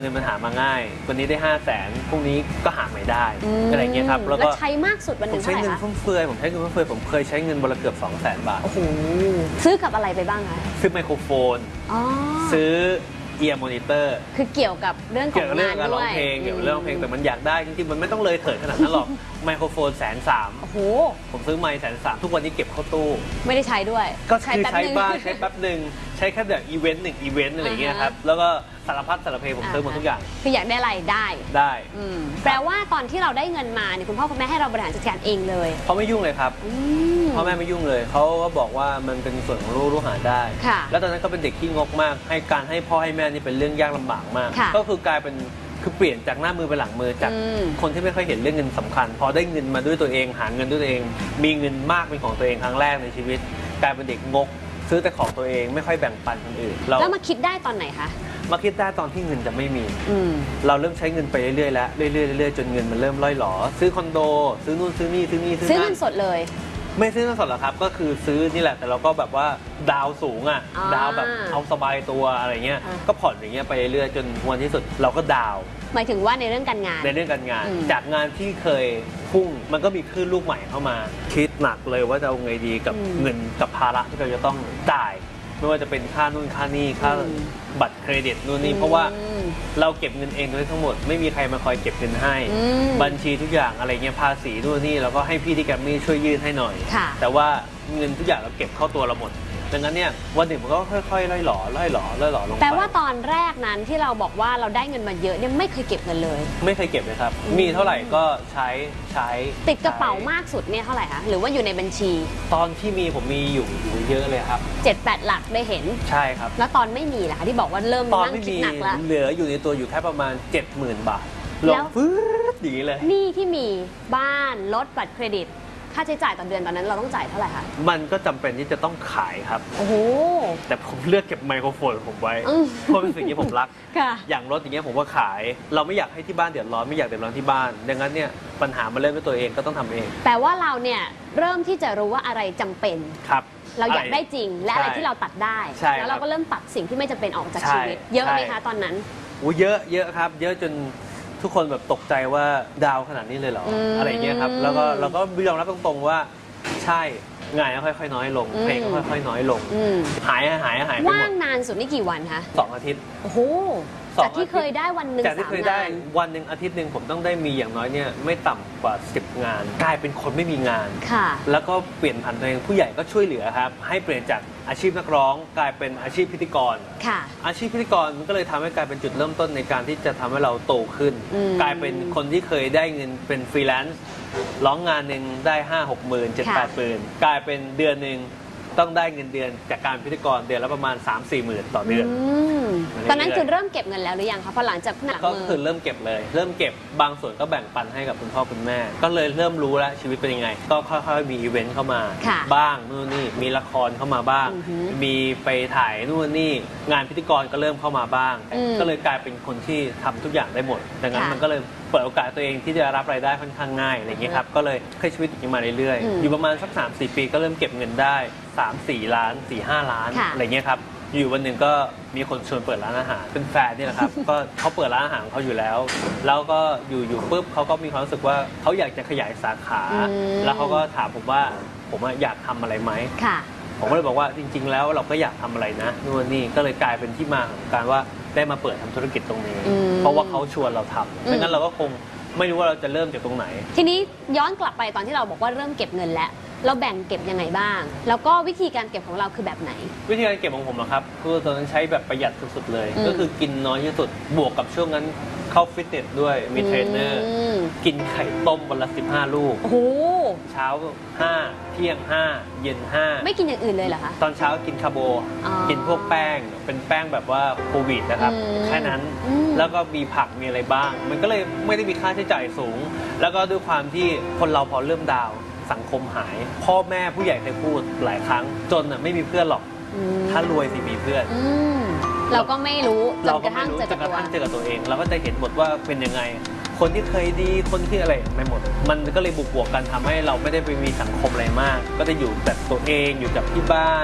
เงินมันหามาง่ายวันนี้ได้500,000พรุ่งนี้ก็หาไม่ได้อะไรเงี้ยครับแล้วใช้มากสุดวันหนึ่งเท่าไหร่คะผมใช้เงินฟุ่มเฟือยผมเคยใช้เงินวันละเกือบ200,000 บาทโอ้โหซื้อกับอะไรไปบ้างคะซื้อไมโครโฟนซื้อเอียร์มอนิเตอร์คือเกี่ยวกับเรื่องของงานด้วยเกี่ยวกับเรื่องเพลงแต่มันอยากได้จริงๆมันไม่ต้องเลยเถิดขนาดนั้นหรอกไมโครโฟน130,000โอ้โหผมซื้อไมค์130,000ทุกวันนี้เก็บเข้าตู้ไม่ได้ใช้ด้วยก็คือใช้บ้างใช้แป๊บหนึ่งใช้แค่แบบอีเวนต์1 อีเวนต์อะไรเงี้ยครับแล้วก็สารพัดสารเพผมซื้อหมดทุกอย่างคืออยากได้อะไรได้แปลว่าตอนที่เราได้เงินมาเนี่ยคุณพ่อคุณแม่ให้เราบริหารจัดการเองเลยเขาไม่ยุ่งเลยครับพ่อแม่ไม่ยุ่งเลยเขาก็บอกว่ามันเป็นส่วนของลูกหาได้แล้วตอนนั้นก็เป็นเด็กที่งกมากให้พ่อให้แม่นี่เป็นเรื่องยากลำบากมากก็คือกลายเป็นคือเปลี่ยนจากหน้ามือไปหลังมือจากคนที่ไม่ค่อยเห็นเรื่องเงินสำคัญพอได้เงินมาด้วยตัวเองหาเงินด้วยตัวเองมีเงินมากเป็นของตัวเองครั้งแรกในชีวิตกลายเป็นเด็กงกซื้อแต่ของตัวเองไม่ค่อยแบ่งปันคนอื่นแล้วมาคิดได้ตอนไหนคะมาคิดได้ตอนที่เงินจะไม่มีเราเริ่มใช้เงินไปเรื่อยๆแล้วเรื่อยๆจนเงินมันเริ่มล่อยหลอซื้อคอนโดซื้อนู่นซื้อนี่ซื้อเงินสดเลยไม่ซื้อเงินสดหรอกครับก็คือซื้อนี่แหละแต่เราก็แบบว่าดาวสูงดาวแบบเอาสบายตัวอะไรเงี้ยก็ผ่อนอย่างเงี้ยไปเรื่อยๆจนวันที่สุดเราก็ดาวหมายถึงว่าในเรื่องการงานจากงานที่เคยพุ่งมันก็มีคลื่นลูกใหม่เข้ามาคิดหนักเลยว่าจะเอาไงดีกับเงินกับภาระที่เราจะต้องจ่ายไม่ว่าจะเป็นค่านู่นค่านี่ค่าบัตรเครดิตนู่นนี่เพราะว่าเราเก็บเงินเองด้วยทั้งหมดไม่มีใครมาคอยเก็บเงินให้บัญชีทุกอย่างอะไรเงี้ยภาษีนู่นนี่เราก็ให้พี่ที่แกรมมี่ช่วยยื่นให้หน่อยแต่ว่าเงินทุกอย่างเราเก็บเข้าตัวเราหมดดังนั้นเนี่ยวันหนึ่งมันก็ค่อยๆล่อยหล่อลงไปแต่ว่าตอนแรกนั้นที่เราบอกว่าเราได้เงินมาเยอะเนี่ยไม่เคยเก็บเงินเลยไม่เคยเก็บเลยครับมีเท่าไหร่ก็ใช้ติดกระเป๋ามากสุดเนี่ยเท่าไหร่คะหรือว่าอยู่ในบัญชีตอนที่มีผมมีอยู่เยอะเลยครับ 7-8 หลักได้เห็นใช่ครับแล้วตอนไม่มีล่ะคะที่บอกว่าเริ่มนั่งคิดหนักแล้วเหลืออยู่ในตัวอยู่แค่ประมาณ 70,000 บาทแล้วฟื้นอย่างนี้เลยหนี้ที่มีบ้านรถบัตรเครดิตค่าใช้จ่ายต่อเดือนตอนนั้นเราต้องจ่ายเท่าไหร่คะมันก็จำเป็นที่จะต้องขายครับโอ้โหแต่ผมเลือกเก็บไมโครโฟนผมไว้เพราะเป็นสิ่งที่ผมรักอย่างรถอย่างเงี้ยผมก็ขายเราไม่อยากให้ที่บ้านเดือดร้อนไม่อยากเดือดร้อนที่บ้านดังนั้นเนี่ยปัญหามันเริ่มด้วยตัวเองก็ต้องทำเองแต่ว่าเราเนี่ยเริ่มที่จะรู้ว่าอะไรจำเป็นครับเราอยากได้จริงและอะไรที่เราตัดได้แล้วเราก็เริ่มตัดสิ่งที่ไม่จำเป็นออกจากชีวิตเยอะไหมคะตอนนั้นเยอะครับเยอะจนทุกคนแบบตกใจว่าดาวขนาดนี้เลยเหรออะไรเงี้ยครับแล้วก็เราก็ยอมรับตรงๆว่าใช่งานก็ค่อยๆน้อยลงเพลงก็ค่อยๆน้อยลงหายว่างนานสุดนี่กี่วันคะ 2 อาทิตย์โอ้โหจากที่เคยได้วันหนึ่งจากที่เคยได้วันหนึ่งอาทิตย์หนึ่งผมต้องได้มีอย่างน้อยเนี่ยไม่ต่ำกว่า10 งานกลายเป็นคนไม่มีงานแล้วก็เปลี่ยนผันตัวเองผู้ใหญ่ก็ช่วยเหลือครับให้เปลี่ยนจากอาชีพนักร้องกลายเป็นอาชีพพิธีกรอาชีพพิธีกรมันก็เลยทำให้กลายเป็นจุดเริ่มต้นในการที่จะทำให้เราโตขึ้นกลายเป็นคนที่เคยได้เงินเป็นฟรีแลนซ์ร้องงานหนึ่งได้5-6 หมื่น7-8 หมื่นกลายเป็นเดือนหนึ่งต้องได้เงินเดือนจากการพิธีกรเดือนละประมาณ 3-4 หมื่นต่อเดือนตอนนั้นคือเริ่มเก็บเงินแล้วหรือยังคะพอหลังจากหนักมือก็คือเริ่มเก็บเลยเริ่มเก็บบางส่วนก็แบ่งปันให้กับคุณพ่อคุณแม่ก็เลยเริ่มรู้แล้วชีวิตเป็นยังไงก็ค่อยๆมีอีเวนต์เข้ามาบ้างนู่นนี่มีละครเข้ามาบ้างมีไปถ่ายนู่นนี่งานพิธีกรก็เริ่มเข้ามาบ้างก็เลยกลายเป็นคนที่ทำทุกอย่างได้หมดดังนั้นมันก็เลยเปิดโอกาสตัวเองที่จะรับรายได้ค่อนข้างง่ายอะไรอย่างเงี้ยครับก็เลยเคยชีวิตอย่างนี้มาเรื่อยๆอยู่ประมาณสัก 3-4 ปีก็เริ่มเก็บเงินได้3-4 ล้าน 4-5 ล้านอะไรเงี้ยครับอยู่วันหนึ่งก็มีคนชวนเปิดร้านอาหารเป็นแฟนนี่แหละครับ ก็เขาเปิดร้านอาหารเขาอยู่แล้วแล้วก็อยู่ปุ๊บเขาก็มีความรู้สึกว่าเขาอยากจะขยายสาขาแล้วเขาก็ถามผมว่าผมอยากทำอะไรไหมผมก็เลยบอกว่าจริงๆแล้วเราก็อยากทำอะไรนะนู่นนี่ก็เลยกลายเป็นที่มาของการว่าได้มาเปิดทำธุรกิจตรงนี้เพราะว่าเขาชวนเราทำไม่งั้นเราก็คงไม่รู้ว่าเราจะเริ่มจากตรงไหนทีนี้ย้อนกลับไปตอนที่เราบอกว่าเริ่มเก็บเงินแล้วเราแบ่งเก็บยังไงบ้างแล้วก็วิธีการเก็บของเราคือแบบไหนวิธีการเก็บของผมเหรอครับคือตอนนั้นใช้แบบประหยัดสุดๆเลยก็คือกินน้อยที่สุดบวกกับช่วงนั้นเข้าฟิตเนสด้วยมีเทรนเนอร์กินไข่ต้มวันละ15 ลูกโอ้โหเช้า5เที่ยง5เย็น5 ไม่กินอย่างอื่นเลยเหรอคะตอนเช้ากินคาร์โบกินพวกแป้งเป็นแป้งแบบว่าโควิดนะครับแค่นั้นแล้วก็มีผักมีอะไรบ้างมันก็เลยไม่ได้มีค่าใช้จ่ายสูงแล้วก็ด้วยความที่คนเราพอเริ่มดาวสังคมหายพ่อแม่ผู้ใหญ่เคยพูดหลายครั้งจนไม่มีเพื่อนหรอกถ้ารวยสิมีเพื่อนเราก็ไม่รู้จนกระทั่งเจอกับตัวเองเราก็จะเห็นหมดว่าเป็นยังไงคนที่เคยดีคนที่อะไรไม่หมดมันก็เลยบวกกันทำให้เราไม่ได้ไปมีสังคมอะไรมากก็จะอยู่แบบตัวเองอยู่กับที่บ้าน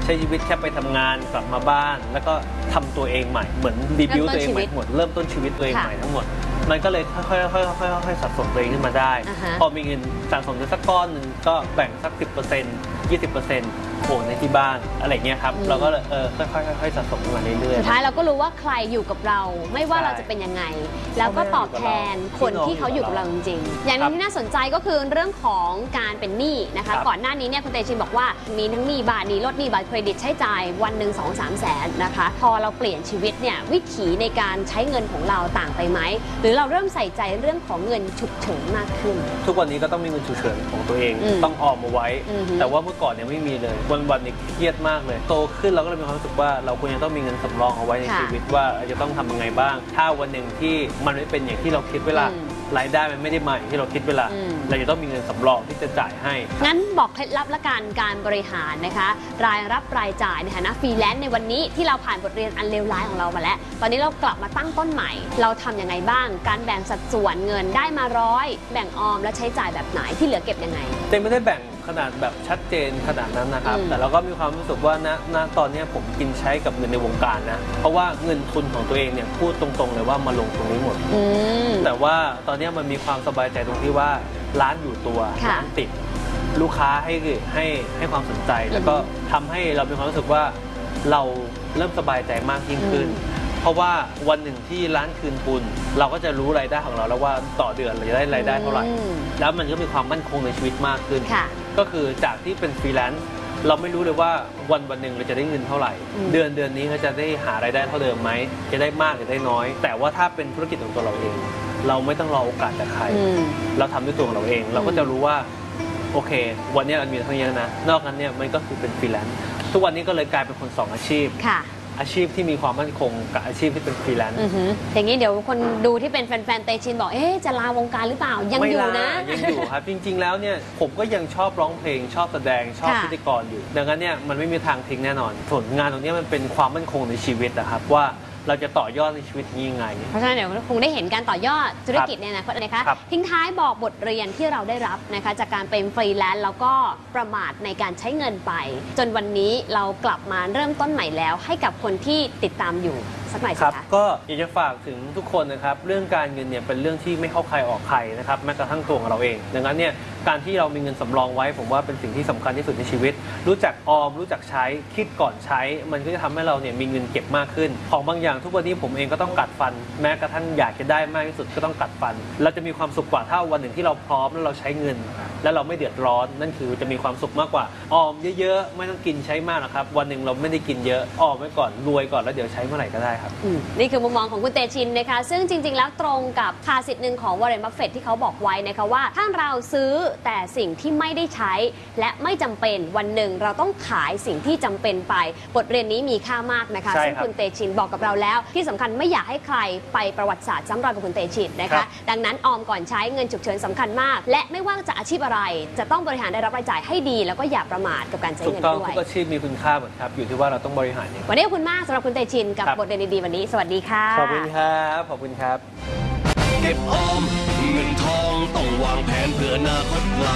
ใช้ชีวิตแค่ไปทำงานกลับมาบ้านแล้วก็ทำตัวเองใหม่เหมือนรีวิวตัวเองใหม่หมดเริ่มต้นชีวิตตัวเองใหม่ทั้งหมดมันก็เลยค่อยๆสะสมตัวเองขึ้นมาได้พอมีเงินสะสมสักก้อนหนึ่งก็แบ่งสัก 10% 20%โอนในที่บ้านอะไรเงี้ยครับเราก็ค่อยๆสะสมมาเรื่อยๆสุดท้ายเราก็รู้ว่าใครอยู่กับเราไม่ว่าเราจะเป็นยังไงแล้วก็ตอบแทนคนที่เขาอยู่กับเราจริงๆอย่างนึงที่น่าสนใจก็คือเรื่องของการเป็นหนี้นะคะก่อนหน้านี้เนี่ยคุณเตชินบอกว่ามีทั้งหนี้บ้านหนี้รถหนี้บัตรเครดิตใช้จ่ายวันหนึ่ง 2-3 แสนนะคะพอเราเปลี่ยนชีวิตเนี่ยวิถีในการใช้เงินของเราต่างไปไหมหรือเราเริ่มใส่ใจเรื่องของเงินฉุกเฉินมากขึ้นทุกวันนี้ก็ต้องมีเงินฉุกเฉินของตัวเองต้องออมเอาไว้แต่ว่าเมื่อก่อนเนี่ยไม่มีเลยวันๆเนี่ยเครียดมากเลยโตขึ้นเราก็เลยมีความรู้สึกว่าเราควรจะต้องมีเงินสำรองเอาไว้ในชีวิตว่าจะต้องทำยังไงบ้างถ้าวันหนึ่งที่มันไม่เป็นอย่างที่เราคิดเวลารายได้มันไม่ได้มาอย่างที่เราคิดเวลาเราจะต้องมีเงินสำรองที่จะจ่ายให้งั้นบอกเคล็ดลับละกันการบริหารนะคะรายรับรายจ่ายในฐานะฟรีแลนซ์ในวันนี้ที่เราผ่านบทเรียนอันเลวร้ายของเรามาแล้วตอนนี้เรากลับมาตั้งต้นใหม่เราทำยังไงบ้างการแบ่งสัดส่วนเงินได้มา100แบ่งออมและใช้จ่ายแบบไหนที่เหลือเก็บยังไงเต้ไม่ได้แบ่งขนาดแบบชัดเจนขนาดนั้นนะครับแต่เราก็มีความรู้สึกว่าณตอนนี้ผมกินใช้กับเงินในวงการนะเพราะว่าเงินทุนของตัวเองเนี่ยพูดตรงๆเลยว่ามาลงตรงนี้หมดแต่ว่าตอนนี้มันมีความสบายใจตรงที่ว่าร้านอยู่ตัวร้านติดลูกค้าให้ความสนใจแล้วก็ทำให้เรามีความรู้สึกว่าเราเริ่มสบายใจมากยิ่งขึ้นเพราะว่าวันหนึ่งที่ร้านคืนทุนเราก็จะรู้รายได้ของเราแล้วว่าต่อเดือนเราจะได้รายได้เท่าไหร่แล้วมันก็มีความมั่นคงในชีวิตมากขึ้นก็คือจากที่เป็นฟรีแลนซ์เราไม่รู้เลยว่าวันหนึ่งเราจะได้เงินเท่าไหร่เดือนนี้เราจะได้หารายได้เท่าเดิมไหมจะได้มากหรือได้น้อยแต่ว่าถ้าเป็นธุรกิจของตัวเราเองเราไม่ต้องรอโอกาสจากใครเราทำด้วยตัวของเราเองเราก็จะรู้ว่าโอเควันนี้เรามีเท่านี้นะนอกนั้นเนี่ยมันก็คือเป็นฟรีแลนซ์ทุกวันนี้ก็เลยกลายเป็นคน2อาชีพอาชีพที่มีความมั่นคงกับอาชีพที่เป็นฟรีแลนซ์อย่างนี้เดี๋ยวคนดูที่เป็นแฟนๆเตชินบอกจะลาวงการหรือเปล่ายังอยู่นะยังอยู่ครับจริงๆแล้วเนี่ยผมก็ยังชอบร้องเพลงชอบแสดงชอบพิธีกรอยู่ดังนั้นเนี่ยมันไม่มีทางทิ้งแน่นอนผลงานตรงนี้มันเป็นความมั่นคงในชีวิตนะครับว่าเราจะต่อยอดในชีวิตนี้ยังไงเพราะฉะนั้นเดี๋ยวคงได้เห็นการต่อยอดธุรกิจเนี่ยนะคะทิ้งท้ายบอกบทเรียนที่เราได้รับนะคะจากการเป็นฟรีแลนซ์แล้วก็ประมาทในการใช้เงินไปจนวันนี้เรากลับมาเริ่มต้นใหม่แล้วให้กับคนที่ติดตามอยู่สักหน่อยสิคะก็อยากจะฝากถึงทุกคนนะครับเรื่องการเงินเนี่ยเป็นเรื่องที่ไม่เข้าใครออกใครนะครับแม้กระทั่งตัวของเราเองดังนั้นเนี่ยการที่เรามีเงินสำรองไว้ผมว่าเป็นสิ่งที่สำคัญที่สุดในชีวิตรู้จักออมรู้จักใช้คิดก่อนใช้มันก็จะทำให้เราเนี่ยมีเงินเก็บมากขึ้นของบางอย่างทุกวันนี้ผมเองก็ต้องกัดฟันแม้กระทั่งอยากจะได้มากที่สุดก็ต้องกัดฟันเราจะมีความสุขกว่าถ้าวันหนึ่งที่เราพร้อมแล้วเราใช้เงินแล้วเราไม่เดือดร้อนนั่นคือจะมีความสุขมากกว่าออมเยอะๆไม่ต้องกินใช้มากนะครับวันหนึ่งเราไม่ได้กินเยอะออมไว้ก่อนรวยก่อนแล้วเดี๋ยวใช้เมื่อไหร่ก็ได้ครับนี่คือมุมมองของคุณเตชินนะคะซึ่งจริงๆแล้วตรงกับภาษิตหนึ่งของวอร์เรน บัฟเฟตต์ที่เขาบอกไว้นะคะว่าถ้าเราซื้อแต่สิ่งที่ไม่ได้ใช้และไม่จำเป็นวันหนึ่งเราต้องขายสิ่งที่จำเป็นไปบทเรียนนี้มีค่ามากนะคะซึ่งคุณเตชินบอกกับเราแล้วที่สำคัญไม่อยากให้ใครไปประวัติศาสตร์ซ้ำรอยกับคุณเตชินนะคะดังนั้นออมก่อนใช้เงินฉุกเฉินสำคัญมากและไม่ว่าจะอาชีพอะไรจะต้องบริหารได้รับรายจ่ายให้ดีแล้วก็อย่าประมาทกับการใช้เงินด้วยทุกอาชีพมีคุณค่าหมดครับอยู่ที่ว่าเราต้องบริหารวันนี้ขอบคุณมากสำหรับคุณเตชินกับบทเรียนดีๆวันนี้สวัสดีค่ะขอบคุณครับขอบคุณครับเก็บออมเงินทองต้องวางแผนเพื่ออนาคตไกล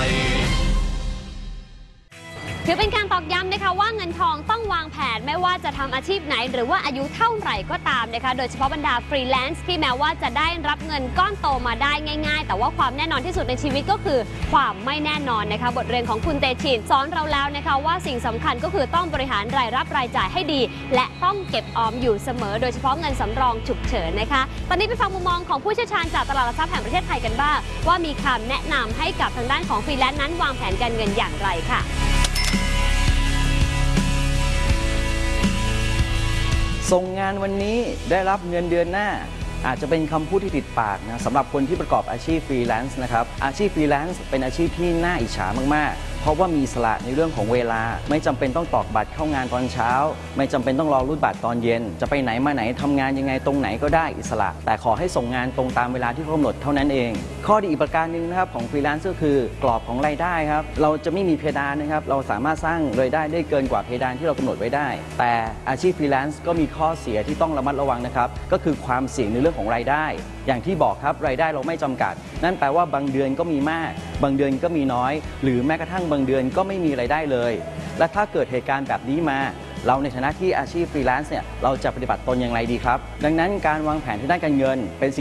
ถือเป็นการตอกย้ำนะคะว่าเงินทองต้องวางแผนไม่ว่าจะทำอาชีพไหนหรือว่าอายุเท่าไหร่ก็ตามนะคะโดยเฉพาะบรรดาฟรีแลนซ์ที่แม้ว่าจะได้รับเงินก้อนโตมาได้ง่ายๆแต่ว่าความแน่นอนที่สุดในชีวิตก็คือความไม่แน่นอนนะคะบทเรียนของคุณเตชินสอนเราแล้วนะคะว่าสิ่งสำคัญก็คือต้องบริหารรายรับรายจ่ายให้ดีและต้องเก็บออมอยู่เสมอโดยเฉพาะเงินสำรองฉุกเฉินนะคะตอนนี้ไปฟังมุมมองของผู้เชี่ยวชาญจากตลาดหลักทรัพย์แห่งประเทศไทยกันบ้างว่ามีคำแนะนำให้กับทางด้านของฟรีแลนซ์นั้นวางแผนการเงินอย่างไรค่ะส่งงานวันนี้ได้รับเงินเดือนหน้าอาจจะเป็นคำพูดที่ติดปากนะสำหรับคนที่ประกอบอาชีพฟรีแลนซ์นะครับอาชีพฟรีแลนซ์เป็นอาชีพที่น่าอิจฉามากๆเพราะว่ามีอิสระในเรื่องของเวลาไม่จำเป็นต้องตอกบัตรเข้างานตอนเช้าไม่จำเป็นต้องรอรูดบัตรตอนเย็นจะไปไหนมาไหนทำงานยังไงตรงไหนก็ได้อิสระแต่ขอให้ส่งงานตรงตามเวลาที่กำหนดเท่านั้นเองข้อดีอีกประการหนึ่งนะครับของฟรีแลนซ์ก็คือกรอบของรายได้ครับเราจะไม่มีเพดานนะครับเราสามารถสร้างรายได้ได้เกินกว่าเพดานที่เรากำหนดไว้ได้แต่อาชีพฟรีแลนซ์ก็มีข้อเสียที่ต้องระมัดระวังนะครับก็คือความเสี่ยงในเรื่องของรายได้อย่างที่บอกครับรายได้เราไม่จำกัดนั่นแปลว่าบางเดือนก็มีมากบางเดือนก็มีน้อยหรือแม้กระทั่งบางเดือนก็ไม่มีรายได้เลยและถ้าเกิดเหตุการณ์แบบนี้มาเราในฐานะที่อาชีพฟรีแลนซ์เนี่ยเราจะปฏิบัติตนอย่างไรดีครับดังนั้นการวางแผนทางด้านการเงินเป็น